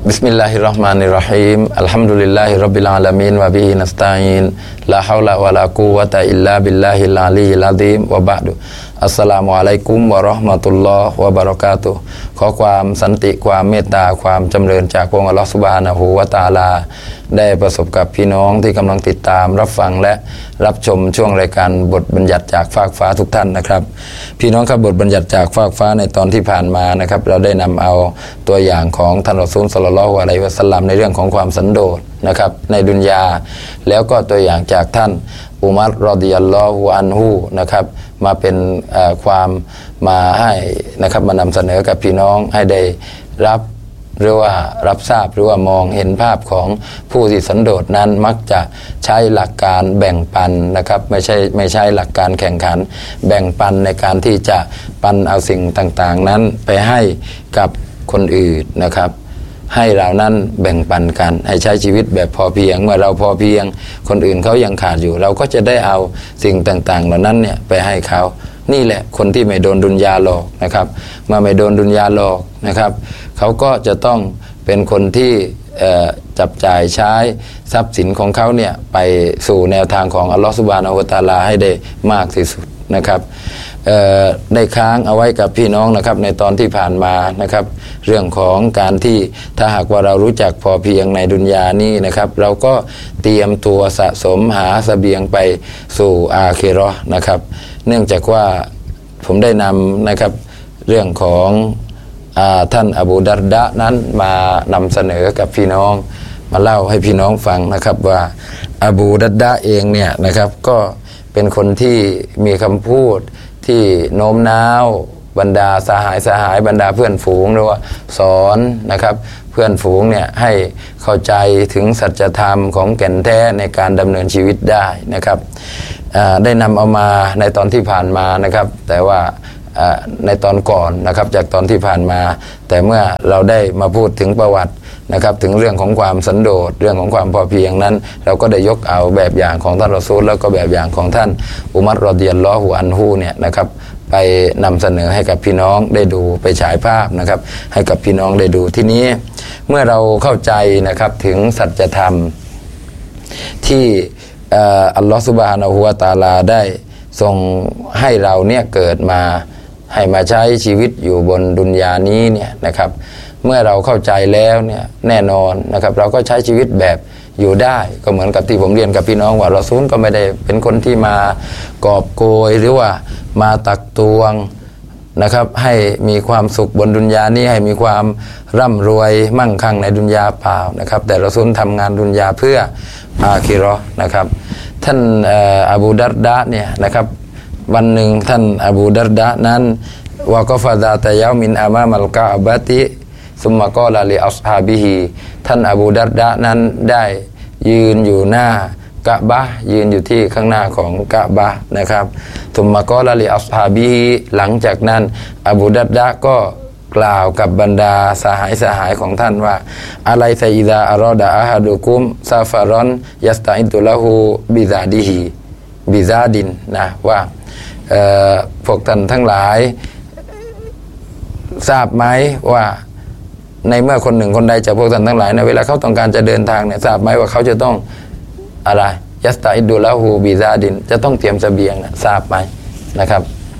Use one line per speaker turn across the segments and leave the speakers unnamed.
Bismillahirrahmanirrahim. Alhamdulillahirabbil alamin wa bihi nasta'in. La haula wala quwwata illa billahil aliyyil azim wa ba'du. Assalamualaikum warahmatullahi wabarakatuh.ขอความสันติความเมตตาความจำเริญจากพระองค์อัลเลาะห์ซุบฮานะฮูวะตะอาลาได้ประสบกับพี่น้องที่กำลังติดตามรับฟังและรับชมช่วงรายการบทบัญญัติจากฟากฟ้าทุกท่านนะครับพี่น้องครับบทบัญญัติจากฟากฟ้าในตอนที่ผ่านมานะครับเราได้นำเอาตัวอย่างของท่านรอซูลศ็อลลัลลอฮุอะลัยฮิวะซัลลัมในเรื่องของความสันโดษนะครับในดุนยาแล้วก็ตัวอย่างจากท่านอุมัรรอฎิยัลลอฮุอันฮุนะครับมาเป็นความมาให้นะครับมานำเสนอกับพี่น้องให้ได้รับหรือว่ารับทราบหรือว่ามองเห็นภาพของผู้ที่สันโดษนั้นมักจะใช้หลักการแบ่งปันนะครับไม่ใช่หลักการแข่งขันแบ่งปันในการที่จะปันเอาสิ่งต่างๆนั้นไปให้กับคนอื่นนะครับให้เรานั้นแบ่งปันกันให้ใช้ชีวิตแบบพอเพียงเมื่อเราพอเพียงคนอื่นเขายังขาดอยู่เราก็จะได้เอาสิ่งต่างๆเหล่านั้นเนี่ยไปให้เขานี่แหละคนที่ไม่โดนดุนยาหลอกนะครับเมื่อไม่โดนดุนยาหลอกนะครับเขาก็จะต้องเป็นคนที่จับจ่ายใช้ทรัพย์สินของเขาเนี่ยไปสู่แนวทางของอัลลอฮฺซุบฮานะฮูวะตะอาลาให้ได้มากที่สุดนะครับได้ค้างเอาไว้กับพี่น้องนะครับในตอนที่ผ่านมานะครับเรื่องของการที่ถ้าหากว่าเรารู้จักพอเพียงในดุนยานี้นะครับเราก็เตรียมตัวสะสมหาเสบียงไปสู่อาคิเราะห์นะครับเนื่องจากว่าผมได้นำนะครับเรื่องของท่านอบูดัรดะนั้นมานำเสนอกับพี่น้องมาเล่าให้พี่น้องฟังนะครับว่าอบูดัรดะเองเนี่ยนะครับก็เป็นคนที่มีคำพูดที่โน้มน้าวบรรดาสหายบรรดาเพื่อนฝูงหรือว่าสอนนะครับเพื่อนฝูงเนี่ยให้เข้าใจถึงสัจธรรมของแก่นแท้ในการดำเนินชีวิตได้นะครับได้นำเอามาในตอนที่ผ่านมานะครับแต่ว่าในตอนก่อนนะครับจากตอนที่ผ่านมาแต่เมื่อเราได้มาพูดถึงประวัตินะครับถึงเรื่องของความสันโดษเรื่องของความพอเพียงนั้นเราก็ได้ยกเอาแบบอย่างของท่านรอซูลแล้วก็แบบอย่างของท่านอุมัรรอฎิยัลลอฮุอันฮุเนี่ยนะครับไปนำเสนอให้กับพี่น้องได้ดูไปฉายภาพนะครับให้กับพี่น้องได้ดูทีนี้เมื่อเราเข้าใจนะครับถึงสัจธรรมที่อัลลอฮฺซุบฮานะฮูวะตะอาลาได้ทรงให้เราเนี่ยเกิดมาให้มาใช้ชีวิตอยู่บนดุนยานี้เนี่ยนะครับเมื่อเราเข้าใจแล้วเนี่ยแน่นอนนะครับเราก็ใช้ชีวิตแบบอยู่ได้ก็เหมือนกับที่ผมเรียนกับพี่น้องว่ารอซูลก็ไม่ได้เป็นคนที่มากอบโกยหรือว่ามาตักตวงนะครับให้มีความสุขบนดุนยานี้ให้มีความร่ำรวยมั่งคั่งในดุนยาเปล่านะครับแต่รอซูลทำงานดุนยาเพื่ออาคิเราะห์นะครับท่านอบูดัรดะเนี่ยนะครับวันหนึ่งท่านอบูดัรดะนั้นวะกอฟะซาตะยอมินอามามัลกะอะบะติซุมมะกอลาลิอัศฮาบิฮิท่านอบูดัรดะนั้นได้ยืนอยู่หน้ากะบะห์ยืนอยู่ที่ข้างหน้าของกะบะห์นะครับซุมมะกอลาลิอัศฮาบิฮิหลังจากนั้นอบูดัรดะก็กล่าวกับบรรดาสหายของท่านว่าอะไลซะอิซาอะรอดะอะฮะดุกุมซาฟารอนยัสตะอินตุละฮูบิซาดิฮิบิซาดินนะว่าพวกท่านทั้งหลายทราบไหมว่าในเมื่อคนหนึ่งคนใดจากพวกท่านทั้งหลายในเวลาเขาต้องการจะเดินทางเนี่ยทราบไหมว่าเขาจะต้องอะไรยัสตะอินตุละฮูบิซาดินจะต้องเตรียมเสบียงทราบไหมนะครับ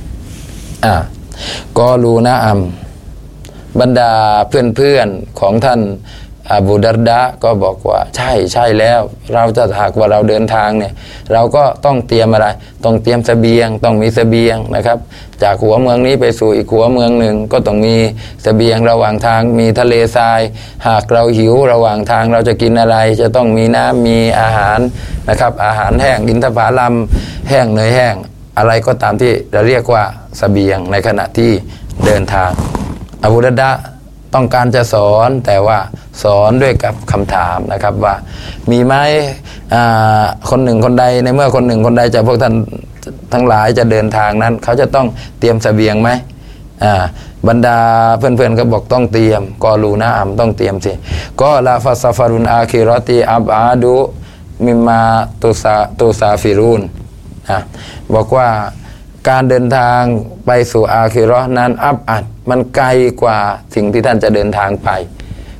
กอลูนะอัมบรรดาเพื่อนๆของท่านอบูดัรดะก็บอกว่าใช่แล้วเราจะหากว่าเราเดินทางเนี่ยเราก็ต้องเตรียมอะไรต้องเตรียมเสบียงต้องมีเสบียงนะครับจากหัวเมืองนี้ไปสู่อีกหัวเมืองหนึ่งก็ต้องมีเสบียงระหว่างทางมีทะเลทรายหากเราหิวระหว่างทางเราจะกินอะไรจะต้องมีน้ำมีอาหารนะครับอาหารแห้งอินทผลัมแห้งเนยแห้งอะไรก็ตามที่เราเรียกว่าเสบียงในขณะที่เดินทางอบูดัรดะต้องการจะสอนแต่ว่าสอนด้วยกับคำถามนะครับว่ามีไหมคนหนึ่งคนใดในเมื่อคนหนึ่งคนใดจากพวกท่านทั้งหลายจะเดินทางนั้นเขาจะต้องเตรียมเสบียงไหมบรรดาเพื่อนๆก็บอกต้องเตรียมกอลูนะอัมต้องเตรียมสิก็ลาฟาซาฟารุนอาคิเราะติอับอาดุมิมมาตุซาฟิรุนบอกว่าการเดินทางไปสู่อาคิเราะห์นั้นอับอัดมันไกลกว่าสิ่งที่ท่านจะเดินทางไป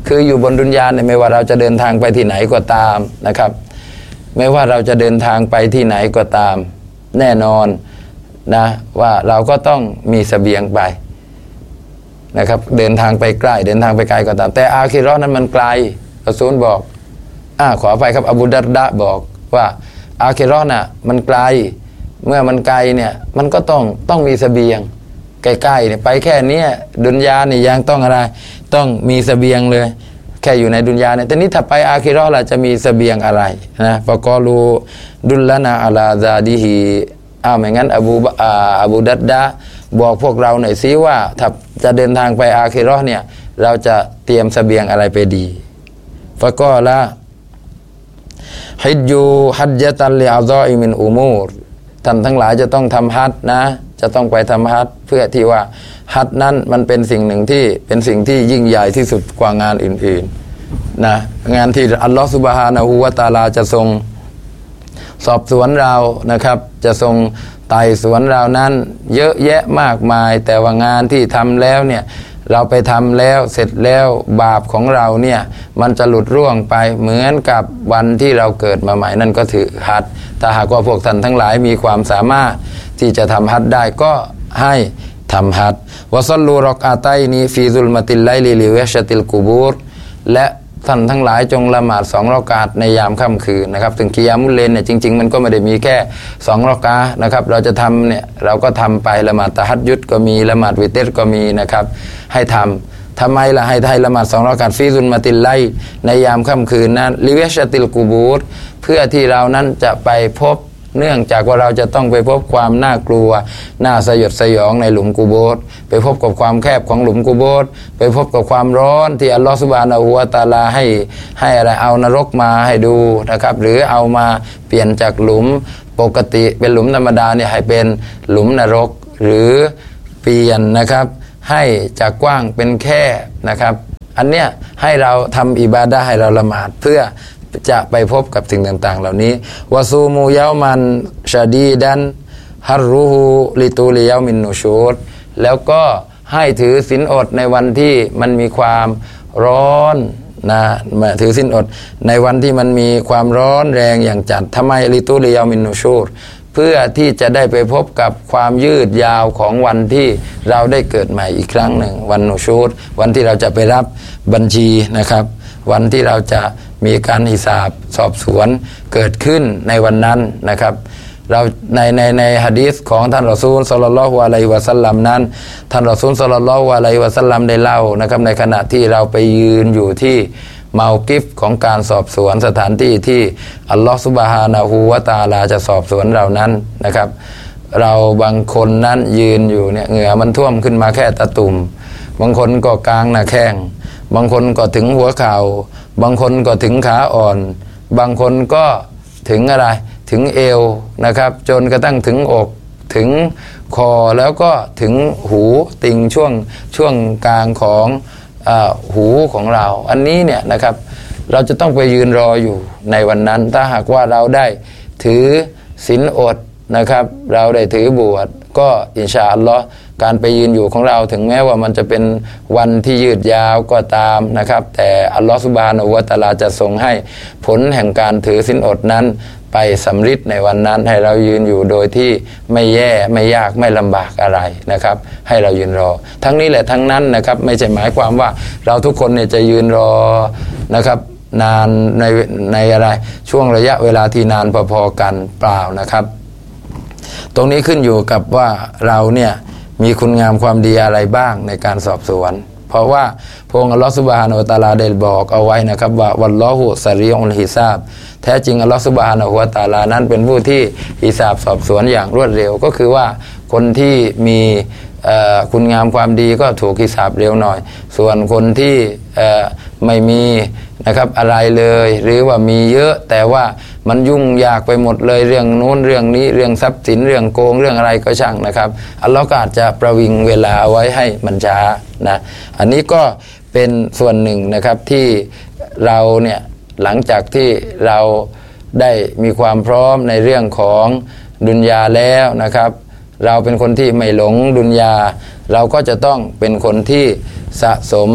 คืออยู่บนดุนยาเนี่ยไม่ว่าเราจะเดินทางไปที่ไหนก็ตามนะครับไม่ว่าเราจะเดินทางไปที่ไหนก็ตามแน่นอนนะว่าเราก็ต้องมีเสบียงไปนะครับเดินทางไปใกล้เดินทางไปไกลก็ตามแต่อาคิเราะห์นั้นมันไกลรอซูลบอกขออภัยครับอบูดัรดะห์บอกว่าอาคิเราะห์น่ะมันไกลเมื่อมันไกลเนี่ยมันก็ต้องมีเสบียงใกล้ๆเนี่ยไปแค่นี้ดุนยาเนี่ยยังต้องอะไรต้องมีเสบียงเลยแค่อยู่ในดุนยาเนี่ยแต่นี้ถ้าไปอาคิเราะห์ล่ะจะมีเสบียงอะไรนะฟะกอลูดุลลานาอะลาซาดิฮิไม่งั้นอบูดัรดะห์บอกพวกเราหน่อยซิว่าถ้าจะเดินทางไปอาคิเราะห์เนี่ยเราจะเตรียมเสบียงอะไรไปดีฟะกอละฮิจญูฮัจญะตันลิอาซออิมินอุมูรท่านทั้งหลายจะต้องทำฮัจญ์นะจะต้องไปทำฮัจญ์เพื่อที่ว่าฮัจญ์นั้นมันเป็นสิ่งหนึ่งที่เป็นสิ่งที่ยิ่งใหญ่ที่สุดกว่างานอื่นๆนะงานที่อัลลอฮฺซุบฮานะฮูวะตะอาลาจะทรงสอบสวนเรานะครับจะทรงไต่สวนเรานั้นเยอะแยะมากมายแต่ว่างานที่ทำแล้วเนี่ยเราไปทำแล้วเสร็จแล้วบาปของเราเนี่ยมันจะหลุดร่วงไปเหมือนกับวันที่เราเกิดมาใหม่นั่นก็ถือฮัจญ์ถ้าหากว่าพวกท่านทั้งหลายมีความสามารถที่จะทำฮัจญ์ได้ก็ให้ทำฮัจญ์วะซัลลูรอกอาตัยนีฟีซุลมะติลไลลิลิเวชติลกุบูรและท่านทั้งหลายจงละหมาด2 รอกาตในยามค่ำคืนนะครับถึงกิยามุลเลลเนี่ยจริงๆมันก็ไม่ได้มีแค่2 รอกาตนะครับเราจะทำเนี่ยเราก็ทำไปละหมาดตะฮัจญุดก็มีละหมาดวิเตรก็มีนะครับให้ทำไมล่ะให้ละหมาด2 รอกาตฟีซุลมะติลไลในยามค่ำคืนนั้นลิเวชติลกุบูรเพื่อที่เรานั้นจะไปพบเนื่องจากว่าเราจะต้องไปพบความน่ากลัวน่าสยดสยองในหลุมกุโบรไปพบกับความแคบของหลุมกุโบรไปพบกับความร้อนที่อัลลอฮฺซุบฮานะฮูวะตะอาลาให้อะไรเอานรกมาให้ดูนะครับหรือเอามาเปลี่ยนจากหลุมปกติเป็นหลุมธรรมดาเนี่ยให้เป็นหลุมนรกหรือเปลี่ยนนะครับให้จากกว้างเป็นแคบนะครับอันเนี้ยให้เราทำอิบาดะห์ให้เราละหมาดเพื่อจะไปพบกับสิ่งต่างๆเหล่านี้วะซูมูยามันชาดีดันฮัรรูฮูลิตูลิยามินนูชูดแล้วก็ให้ถือศีลอดในวันที่มันมีความร้อนนะถือศีลอดในวันที่มันมีความร้อนแรงอย่างจัดทำไมลิตูลิยามินนูชูดเพื่อที่จะได้ไปพบกับความยืดยาวของวันที่เราได้เกิดใหม่อีกครั้งหนึ่งวันนูชูดวันที่เราจะไปรับบัญชีนะครับวันที่เราจะมีการฮิซาบสอบสวนเกิดขึ้นในวันนั้นนะครับเราในหะดีษของท่านรอซูลศ็อลลัลลอฮุอะลัยฮิวะซัลลัมนั้นท่านรอซูลศ็อลลัลลอฮุอะลัยฮิวะซัลลัมได้เล่านะครับในขณะที่เราไปยืนอยู่ที่เมากิฟของการสอบสวนสถานที่ที่อัลลอฮฺซุบฮานะฮูวะตะอาลาจะสอบสวนเรานั้นนะครับเราบางคนนั้นยืนอยู่เนี่ยเหงื่อมันท่วมขึ้นมาแค่ตะตุ่มบางคนก็กลางหน้าแข้งบางคนก็ถึงหัวเข่าบางคนก็ถึงขาอ่อนบางคนก็ถึงอะไรถึงเอวนะครับจนกระทั่งถึงอกถึงคอแล้วก็ถึงหูติ่งช่วงกลางของหูของเราอันนี้เนี่ยนะครับเราจะต้องไปยืนรออยู่ในวันนั้นถ้าหากว่าเราได้ถือศีลอดนะครับเราได้ถือบวชก็อินชาอัลลอฮ์การไปยืนอยู่ของเราถึงแม้ว่ามันจะเป็นวันที่ยืดยาวก็ตามนะครับแต่อัลลอฮฺซุบฮานะฮูวะตะอาลาจะทรงให้ผลแห่งการถือศีลอดนั้นไปสำฤทธิ์ในวันนั้นให้เรายืนอยู่โดยที่ไม่แย่ไม่ยากไม่ลำบากอะไรนะครับให้เรายืนรอทั้งนี้แหละทั้งนั้นนะครับไม่ใช่หมายความว่าเราทุกคนเนี่ยจะยืนรอนะครับนานในอะไรช่วงระยะเวลาที่นานพอๆกันเปล่านะครับตรงนี้ขึ้นอยู่กับว่าเราเนี่ยมีคุณงามความดีอะไรบ้างในการสอบสวนเพราะว่าพระองค์อัลลอฮฺซุบฮานะฮูวะตะอาลาได้บอกเอาไว้นะครับว่าวัลลอฮุซะรีอุลฮิซาบแท้จริงอัลลอฮฺซุบฮานะฮูวะตะอาลานั้นเป็นผู้ที่ฮิซาบสอบสวนอย่างรวดเร็วก็คือว่าคนที่มีคุณงามความดีก็ถูกฮิซาบเร็วหน่อยส่วนคนที่ไม่มีนะครับอะไรเลยหรือว่ามีเยอะแต่ว่ามันยุ่งยากไปหมดเลยเรื่องโน้นเรื่องนี้เรื่องทรัพย์สินเรื่องโกงเรื่องอะไรก็ช่างนะครับอัลลอฮฺก็อาจจะประวิงเวลาไว้ให้มันช้านะอันนี้ก็เป็นส่วนหนึ่งนะครับที่เราเนี่ยหลังจากที่เราได้มีความพร้อมในเรื่องของดุนยาแล้วนะครับเราเป็นคนที่ไม่หลงดุนยาเราก็จะต้องเป็นคนที่สะสม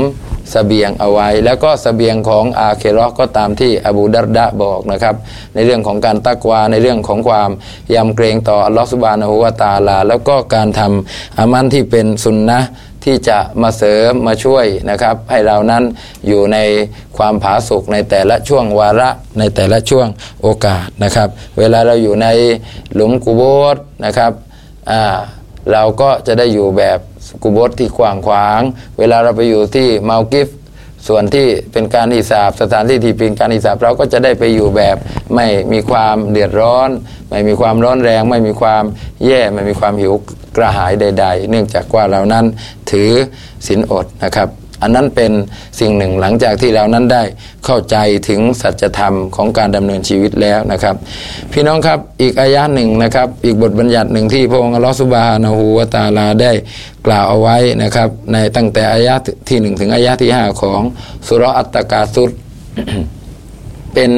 เสบียงเอาไว้แล้วก็เสบียงของอาเคเราะห์ก็ตามที่อบูดัรดะบอกนะครับในเรื่องของการตักวาในเรื่องของความยำเกรงต่ออัลลอฮฺซุบฮานะฮูวะตะอาลาแล้วก็การทำอามันที่เป็นสุนนะห์ที่จะมาเสริมมาช่วยนะครับให้เรานั้นอยู่ในความผาสุกในแต่ละช่วงวาระในแต่ละช่วงโอกาสนะครับเวลาเราอยู่ในหลุมกุโบรนะครับเราก็จะได้อยู่แบบกุโบรที่กว้างขวางเวลาเราไปอยู่ที่เมากิฟส่วนที่เป็นการฮิซาบสถานที่ที่เป็นการฮิซาบเราก็จะได้ไปอยู่แบบไม่มีความเดือดร้อนไม่มีความร้อนแรงไม่มีความแย่ไม่มีความหิวกระหายใดๆเนื่องจากว่าเรานั้นถือศีลอดนะครับอันนั้นเป็นสิ่งหนึ่งหลังจากที่เรานั้นได้เข้าใจถึงสัจธรรมของการดำเนินชีวิตแล้วนะครับพี่น้องครับอีกอายะห์หนึ่งนะครับอีกบทบัญญัติหนึ่งที่พระองค์อัลเลาะห์ซุบฮานะฮูวะตะอาลาได้กล่าวเอาไว้นะครับในตั้งแต่อายะห์ที่1ถึงอายะห์ที่5ของซูเราะห์อัตตะกาซุร เป็น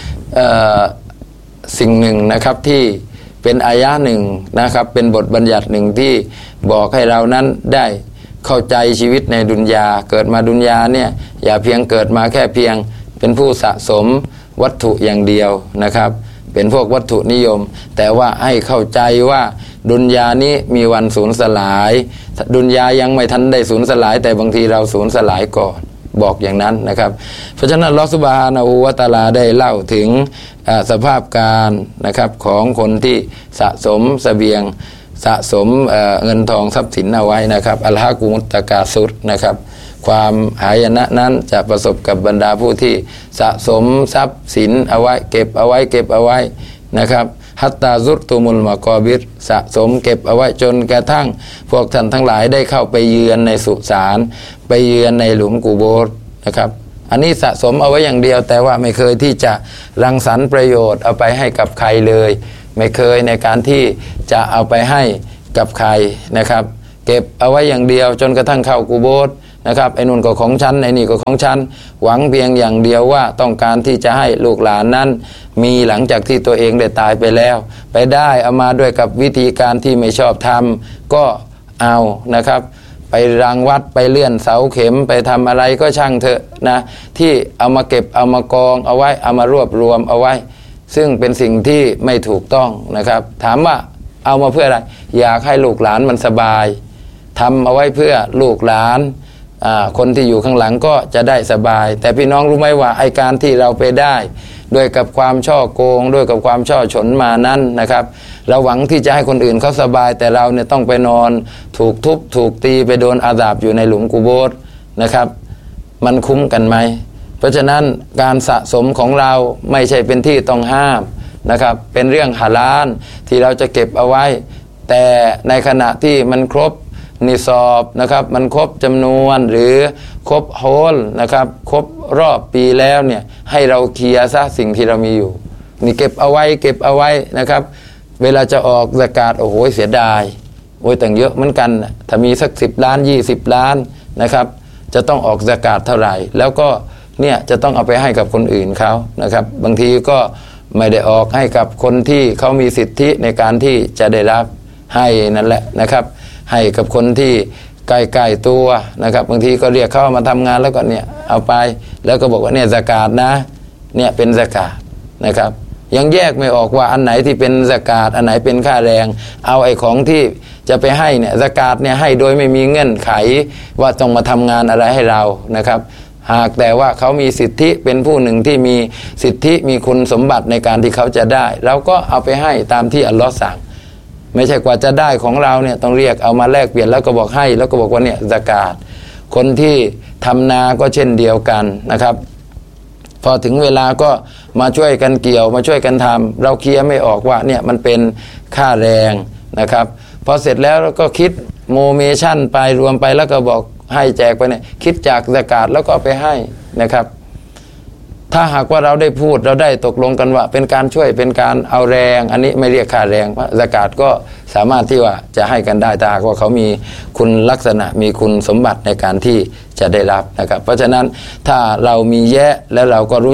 สิ่งหนึ่งนะครับที่เป็นอายะห์หนึ่งนะครับเป็นบทบัญญัติหนึ่งที่บอกให้เรานั้นได้เข้าใจชีวิตในดุนยาเกิดมาดุนยาเนี่ยอย่าเพียงเกิดมาแค่เพียงเป็นผู้สะสมวัตถุอย่างเดียวนะครับเป็นพวกวัตถุนิยมแต่ว่าให้เข้าใจว่าดุนยานี้มีวันสูญสลายดุนยายังไม่ทันได้สูญสลายแต่บางทีเราสูญสลายก่อนบอกอย่างนั้นนะครับเพราะฉะนั้นอัลเลาะห์ซุบฮานะฮูวะตะอาลาได้เล่าถึงสภาพการนะครับของคนที่สะสมเสบียงสะสมเงินทองทรัพย์สินเอาไว้นะครับอัลฮากุมุตตะกาซุรนะครับความหายนะนั้นจะประสบกับบรรดาผู้ที่สะสมทรัพย์สินเอาไว้เก็บเอาไว้นะครับฮัตตาซุรตุมุลมะกอบิรสะสมเก็บเอาไว้จนกระทั่งพวกท่านทั้งหลายได้เข้าไปเยือนในสุสานไปเยือนในหลุมกุโบรนะครับอันนี้สะสมเอาไว้อย่างเดียวแต่ว่าไม่เคยที่จะรังสรรค์ประโยชน์เอาไปให้กับใครเลยไม่เคยในการที่จะเอาไปให้กับใครนะครับเก็บเอาไว้อย่างเดียวจนกระทั่งเข้ากุโบรนะครับไอ้นู่นก็ของฉันไอ้นี่ก็ของฉันหวังเพียงอย่างเดียวว่าต้องการที่จะให้ลูกหลานนั้นมีหลังจากที่ตัวเองได้ตายไปแล้วไปได้เอามาด้วยกับวิธีการที่ไม่ชอบทำก็เอานะครับไปรังวัดไปเลื่อนเสาเข็มไปทำอะไรก็ช่างเถอะนะที่เอามาเก็บเอามากองเอาไว้เอามารวบรวมเอาไว้ซึ่งเป็นสิ่งที่ไม่ถูกต้องนะครับถามว่าเอามาเพื่ออะไรอยากให้ลูกหลานมันสบายทำเอาไว้เพื่อลูกหลานคนที่อยู่ข้างหลังก็จะได้สบายแต่พี่น้องรู้ไหมว่าไอ้การที่เราไปได้ด้วยกับความช่อโกงด้วยกับความช่อฉนมานั้นนะครับเราหวังที่จะให้คนอื่นเขาสบายแต่เราเนี่ยต้องไปนอนถูกทุบถูกตีไปโดนอาซาบอยู่ในหลุมกุโบรนะครับมันคุ้มกันไหมเพราะฉะนั้นการสะสมของเราไม่ใช่เป็นที่ต้องห้ามนะครับเป็นเรื่องฮาลาลที่เราจะเก็บเอาไว้แต่ในขณะที่มันครบนิซอบนะครับมันครบจำนวนหรือครบโฮลนะครับครบรอบปีแล้วเนี่ยให้เราเคลียร์ซะสิ่งที่เรามีอยู่นี่เก็บเอาไว้นะครับเวลาจะออกซะกาตโอ้โหเสียดายโอ้ยแต่งเยอะเหมือนกันถ้ามีสัก10 ล้าน20 ล้านนะครับจะต้องออกซะกาตเท่าไหร่แล้วก็เนี่ยจะต้องเอาไปให้กับคนอื่นเขานะครับบางทีก็ไม่ได้ออกให้กับคนที่เขามีสิทธิในการที่จะได้รับให้นั่นแหละนะครับให้กับคนที่ใกล้ๆตัวนะครับบางทีก็เรียกเขามาทำงานแล้วก็เนี่ยเอาไปแล้วก็บอกว่าเนี่ยซะกาตนะเนี่ยเป็นซะกาตนะครับยังแยกไม่ออกว่าอันไหนที่เป็นซะกาตอันไหนเป็นค่าแรงเอาไอ้ของที่จะไปให้เนี่ยซะกาตเนี่ยให้โดยไม่มีเงื่อนไขว่าต้องมาทำงานอะไรให้เรานะครับหากแต่ว่าเขามีสิทธิเป็นผู้หนึ่งที่มีสิทธิมีคุณสมบัติในการที่เขาจะได้เราก็เอาไปให้ตามที่อัลลอฮ์สั่งไม่ใช่กว่าจะได้ของเราเนี่ยต้องเรียกเอามาแลกเปลี่ยนแล้วก็บอกให้แล้วก็บอกว่าเนี่ยซะกาตคนที่ทำนาก็เช่นเดียวกันนะครับพอถึงเวลาก็มาช่วยกันเกี่ยวมาช่วยกันทำเราเคลียร์ไม่ออกว่าเนี่ยมันเป็นค่าแรงนะครับพอเสร็จแล้วก็คิดโมเมชั่นไปรวมไปแล้วก็บอกให้แจกไปเนี่ยคิดจากซะกาตแล้วก็ไปให้นะครับถ้าหากว่าเราได้พูดเราได้ตกลงกันว่าเป็นการช่วยเป็นการเอาแรงอันนี้ไม่เรียกค่าแรงซะกาตก็สามารถที่ว่าจะให้กันได้ถ้าหากว่าเขามีคุณลักษณะมีคุณสมบัติในการที่จะได้รับนะครับเพราะฉะนั้นถ้าเรามีแยะแล้วเราก็รู้จัก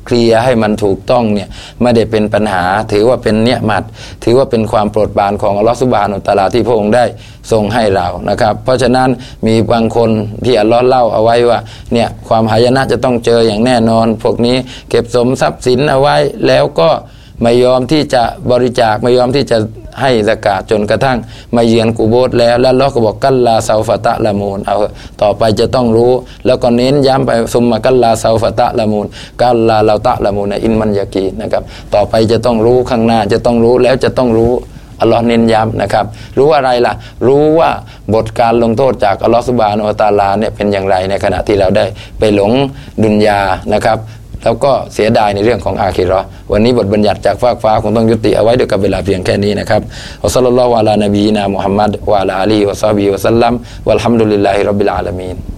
เคลียร์ให้มันถูกต้องเนี่ยไม่ได้เป็นปัญหาถือว่าเป็นเนียมัตถือว่าเป็นความโปรดปรานของอัลลอฮฺซุบฮานะฮูวะตะอาลาที่พระองค์ได้ทรงให้เรานะครับเพราะฉะนั้นมีบางคนที่อัลลอฮ์เล่าเอาไว้ว่าเนี่ยความหายนะจะต้องเจออย่างแน่นอนพวกนี้เก็บสมทรัพย์สินเอาไว้แล้วก็ไม่ยอมที่จะบริจาคไม่ยอมที่จะให้ซะกาตจนกระทั่งมาเยือนกุโบร์แล้วอัลเลาะห์ก็บอกกัลลาซาฟะตะละมูนเอาต่อไปจะต้องรู้แล้วก็เน้นย้ำไปซุมมะกัลลาซาฟะตะละมูนกัลลาเราตะละมูนอินมันยากีนะครับต่อไปจะต้องรู้ข้างหน้าจะต้องรู้แล้วจะต้องรู้อัลลอฮ์เน้นย้ำนะครับรู้อะไรล่ะรู้ว่าบทการลงโทษจากอัลลอฮ์ซุบฮานะฮูวะตะอาลาเนี่ยเป็นอย่างไรในขณะที่เราได้ไปหลงดุนยานะครับแล้วก็เสียดายในเรื่องของอาคิเราะห์วันนี้บทบัญญัติจากฟากฟ้าคงต้องยุติเอาไว้ด้วยกับเวลาเพียงแค่นี้นะครับอัสซัลลัลลอฮุอะลานบีนะมุฮัมมัดวะอะลาอาลีฮิวะซอฮบิฮิวะซัลลัมวัลฮัมดุลิลลาฮิร็อบบิลอาลามีน